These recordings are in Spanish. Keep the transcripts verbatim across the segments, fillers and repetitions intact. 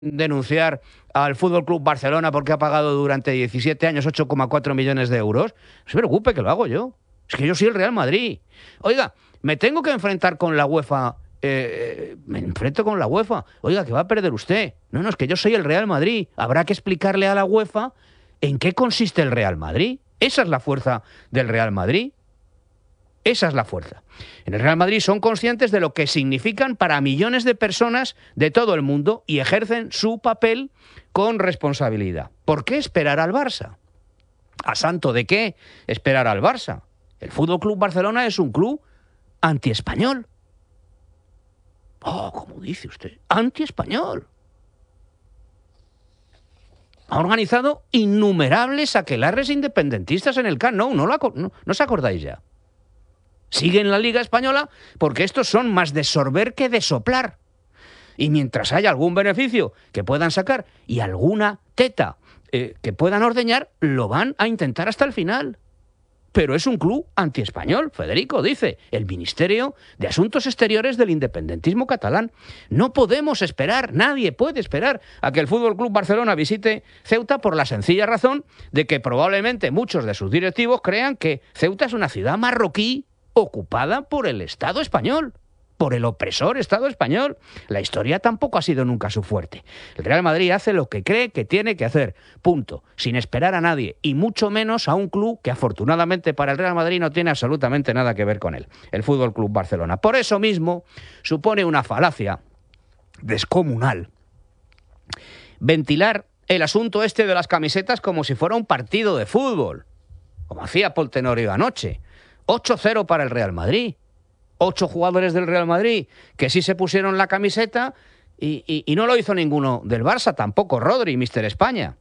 denunciar al Fútbol Club Barcelona porque ha pagado durante diecisiete años ocho coma cuatro millones de euros, no se preocupe que lo hago yo. Es que yo soy el Real Madrid. Oiga, me tengo que enfrentar con la UEFA. Eh, me enfrento con la UEFA. Oiga, que va a perder usted. No, no, es que yo soy el Real Madrid. Habrá que explicarle a la UEFA en qué consiste el Real Madrid. Esa es la fuerza del Real Madrid. Esa es la fuerza. En el Real Madrid son conscientes de lo que significan para millones de personas de todo el mundo y ejercen su papel con responsabilidad. ¿Por qué esperar al Barça? ¿A santo de qué esperar al Barça? El Fútbol Club Barcelona es un club antiespañol. Oh, ¿cómo dice usted? Antiespañol. Ha organizado innumerables aquelarres independentistas en el Camp Nou. ¿No, no, no, no os acordáis ya? Sigue en la Liga Española porque estos son más de sorber que de soplar. Y mientras haya algún beneficio que puedan sacar y alguna teta eh, que puedan ordeñar, lo van a intentar hasta el final. Pero es un club antiespañol, Federico, dice el Ministerio de Asuntos Exteriores del independentismo catalán. No podemos esperar, nadie puede esperar a que el Fútbol Club Barcelona visite Ceuta por la sencilla razón de que probablemente muchos de sus directivos crean que Ceuta es una ciudad marroquí ocupada por el Estado español, por el opresor Estado español. La historia tampoco ha sido nunca su fuerte. El Real Madrid hace lo que cree que tiene que hacer, punto, sin esperar a nadie, y mucho menos a un club que afortunadamente para el Real Madrid no tiene absolutamente nada que ver con él, el Fútbol Club Barcelona. Por eso mismo supone una falacia descomunal ventilar el asunto este de las camisetas como si fuera un partido de fútbol, como hacía Pol Tenorio anoche. ocho cero para el Real Madrid. Ocho jugadores del Real Madrid que sí se pusieron la camiseta y, y, y no lo hizo ninguno del Barça, tampoco Rodri, míster España.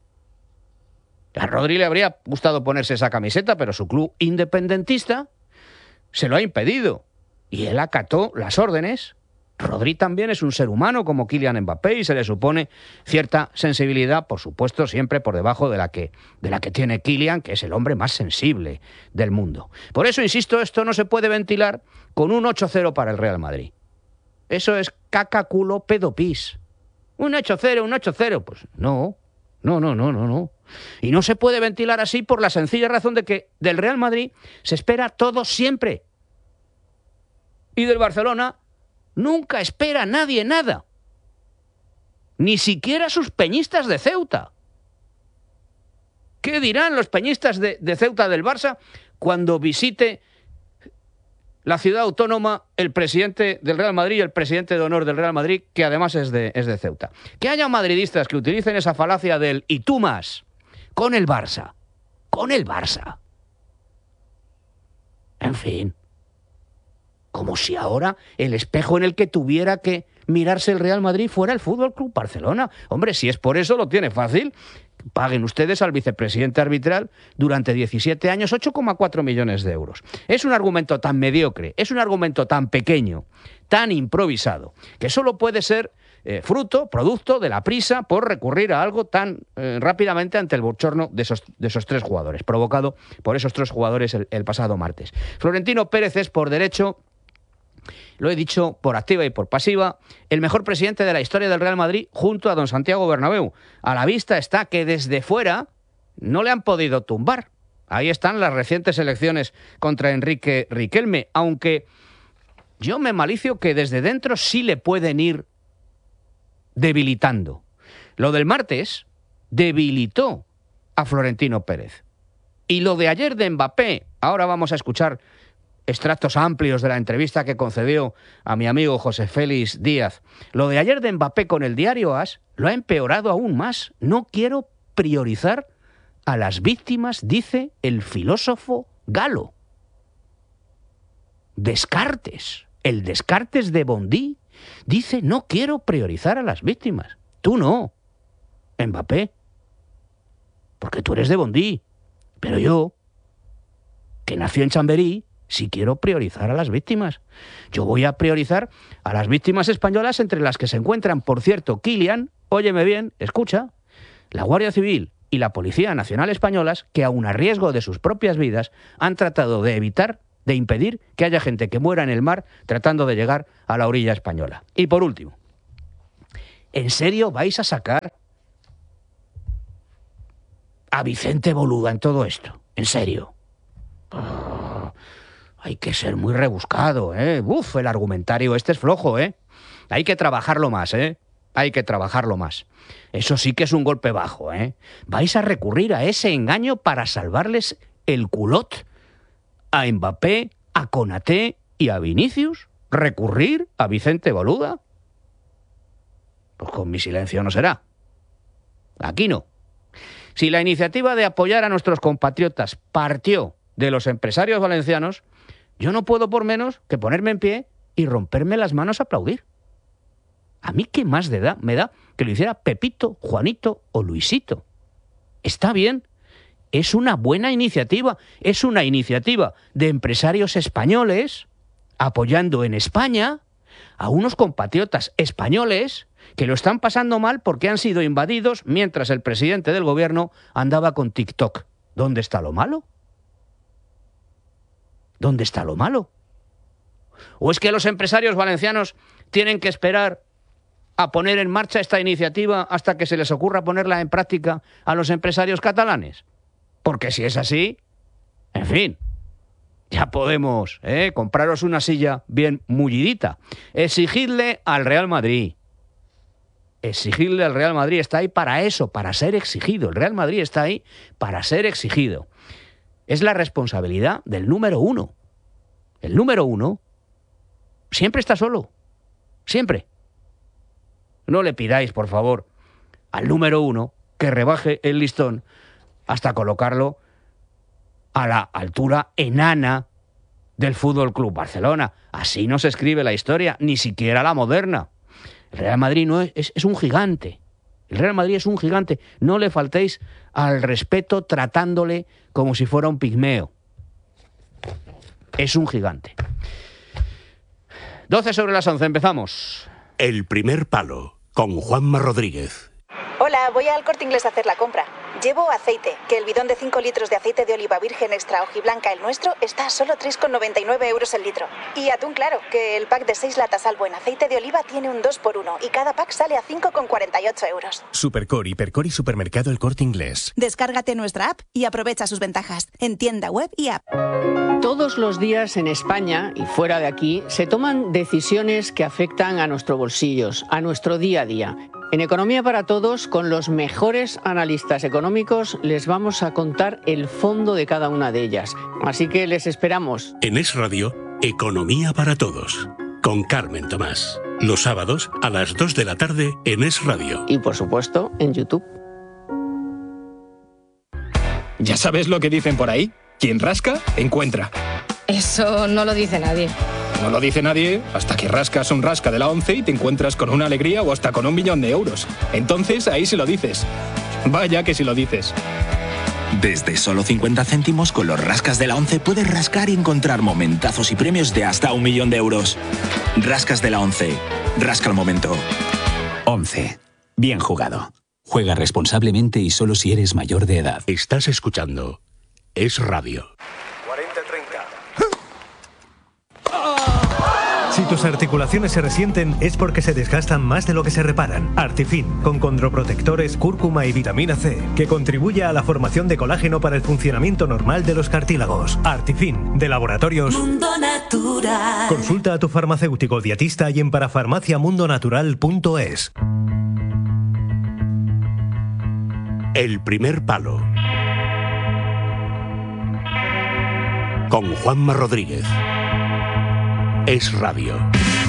A Rodri le habría gustado ponerse esa camiseta, pero su club independentista se lo ha impedido. Y él acató las órdenes. Rodri también es un ser humano como Kylian Mbappé y se le supone cierta sensibilidad, por supuesto, siempre por debajo de la que, de la que tiene Kylian, que es el hombre más sensible del mundo. Por eso, insisto, esto no se puede ventilar con un ocho cero para el Real Madrid. Eso es caca, culo, pedo, pis. Un ocho cero, un ocho cero. Pues no, no, no, no, no, no. Y no se puede ventilar así por la sencilla razón de que del Real Madrid se espera todo siempre. Y del Barcelona nunca espera nadie nada. Ni siquiera sus peñistas de Ceuta. ¿Qué dirán los peñistas de, de Ceuta del Barça cuando visite la ciudad autónoma el presidente del Real Madrid y el presidente de honor del Real Madrid, que además es de, es de Ceuta? Que haya madridistas que utilicen esa falacia del y tú más con el Barça. Con el Barça. En fin. Como si ahora el espejo en el que tuviera que mirarse el Real Madrid fuera el Fútbol Club Barcelona. Hombre, si es por eso, lo tiene fácil. Paguen ustedes al vicepresidente arbitral durante diecisiete años ocho coma cuatro millones de euros. Es un argumento tan mediocre, es un argumento tan pequeño, tan improvisado, que solo puede ser eh, fruto, producto de la prisa por recurrir a algo tan eh, rápidamente ante el bochorno de esos, de esos tres jugadores, provocado por esos tres jugadores el, el pasado martes. Florentino Pérez es por derecho, lo he dicho por activa y por pasiva, el mejor presidente de la historia del Real Madrid junto a don Santiago Bernabéu. A la vista está que desde fuera no le han podido tumbar. Ahí están las recientes elecciones contra Enrique Riquelme, aunque yo me malicio que desde dentro sí le pueden ir debilitando. Lo del martes debilitó a Florentino Pérez. Y lo de ayer de Mbappé, ahora vamos a escuchar extractos amplios de la entrevista que concedió a mi amigo José Félix Díaz. Lo de ayer de Mbappé con el diario AS lo ha empeorado aún más. No quiero priorizar a las víctimas, dice el filósofo galo. Descartes, el Descartes de Bondy, dice no quiero priorizar a las víctimas. Tú no, Mbappé, porque tú eres de Bondy, pero yo, que nació en Chamberí, si quiero priorizar a las víctimas. Yo voy a priorizar a las víctimas españolas, entre las que se encuentran, por cierto, Kylian, óyeme bien, escucha, la Guardia Civil y la Policía Nacional españolas, que aun a riesgo de sus propias vidas han tratado de evitar, de impedir que haya gente que muera en el mar tratando de llegar a la orilla española. Y por último, ¿En serio vais a sacar a Vicente Boluda en todo esto? ¿En serio? Oh, hay que ser muy rebuscado, ¿eh? Uf, el argumentario este es flojo, ¿eh? Hay que trabajarlo más, ¿eh? Hay que trabajarlo más. Eso sí que es un golpe bajo, ¿eh? ¿Vais a recurrir a ese engaño para salvarles el culot a Mbappé, a Konaté y a Vinicius? ¿Recurrir a Vicente Boluda? Pues con mi silencio no será. Aquí no. Si la iniciativa de apoyar a nuestros compatriotas partió de los empresarios valencianos, yo no puedo por menos que ponerme en pie y romperme las manos a aplaudir. ¿A mí qué más de da, me da que lo hiciera Pepito, Juanito o Luisito? Está bien, es una buena iniciativa, es una iniciativa de empresarios españoles apoyando en España a unos compatriotas españoles que lo están pasando mal porque han sido invadidos mientras el presidente del gobierno andaba con TikTok. ¿Dónde está lo malo? ¿Dónde está lo malo? ¿O es que los empresarios valencianos tienen que esperar a poner en marcha esta iniciativa hasta que se les ocurra ponerla en práctica a los empresarios catalanes? Porque si es así, en fin, ya podemos ¿eh? compraros una silla bien mullidita. Exigidle al Real Madrid. Exigirle al Real Madrid, está ahí para eso, para ser exigido. El Real Madrid está ahí para ser exigido. Es la responsabilidad del número uno. El número uno siempre está solo. Siempre. No le pidáis, por favor, al número uno que rebaje el listón hasta colocarlo a la altura enana del Fútbol Club Barcelona. Así no se escribe la historia, ni siquiera la moderna. El Real Madrid no es, es, es un gigante. El Real Madrid es un gigante. No le faltéis al respeto tratándole como si fuera un pigmeo. Es un gigante. doce sobre las once, empezamos. El primer palo, con Juanma Rodríguez. Hola, voy al Corte Inglés a hacer la compra. Llevo aceite, que el bidón de cinco litros de aceite de oliva virgen extra hojiblanca, el nuestro, está a solo tres con noventa y nueve euros el litro. Y atún claro, que el pack de seis latas al buen aceite de oliva tiene un dos por uno y cada pack sale a cinco con cuarenta y ocho euros. Supercor, Hipercor y Supermercado El Corte Inglés. Descárgate nuestra app y aprovecha sus ventajas en tienda web y app. Todos los días en España y fuera de aquí se toman decisiones que afectan a nuestros bolsillos, a nuestro día a día. En Economía para Todos, con los mejores analistas económicos, les vamos a contar el fondo de cada una de ellas. Así que les esperamos. En Es Radio, Economía para Todos, con Carmen Tomás. Los sábados a las dos de la tarde en Es Radio. Y por supuesto, en YouTube. ¿Ya sabes lo que dicen por ahí? Quien rasca, encuentra. Eso no lo dice nadie. No lo dice nadie hasta que rascas un rasca de la once y te encuentras con una alegría o hasta con un millón de euros. Entonces ahí sí lo dices. Vaya que sí lo dices. Desde solo cincuenta céntimos con los rascas de la once puedes rascar y encontrar momentazos y premios de hasta un millón de euros. Rascas de la once. Rasca el momento. once. Bien jugado. Juega responsablemente y solo si eres mayor de edad. Estás escuchando Es Radio. cuarenta treinta. Si tus articulaciones se resienten es porque se desgastan más de lo que se reparan. Artifin, con condroprotectores, cúrcuma y vitamina C, que contribuye a la formación de colágeno para el funcionamiento normal de los cartílagos. Artifin, de Laboratorios Mundo Natural. Consulta a tu farmacéutico dietista y en parafarmaciamundonatural punto es. El primer palo, con Juanma Rodríguez. Es Radio.